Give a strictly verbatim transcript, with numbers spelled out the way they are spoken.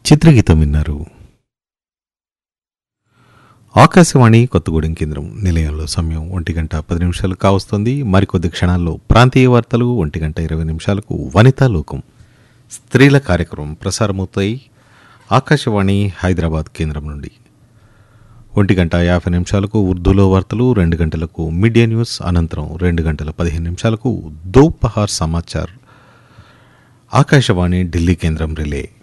చిత్రగీతం విన్నారు. ఆకాశవాణి కొత్తగూడెం కేంద్రం నిలయంలో సమయం ఒంటి గంట పది నిమిషాలు కావస్తుంది. మరికొద్ది క్షణాల్లో ప్రాంతీయ వార్తలు, ఒంటి గంట ఇరవై నిమిషాలకు వనితా లోకం స్త్రీల కార్యక్రమం ప్రసారమవుతాయి ఆకాశవాణి హైదరాబాద్ కేంద్రం నుండి. ఒంటి గంట యాభై నిమిషాలకు ఉర్దూలో వార్తలు, రెండు గంటలకు మీడియా న్యూస్, అనంతరం రెండు గంటల పదిహేను నిమిషాలకు దోపహార్ సమాచార్ ఆకాశవాణి ఢిల్లీ కేంద్రం రిలే.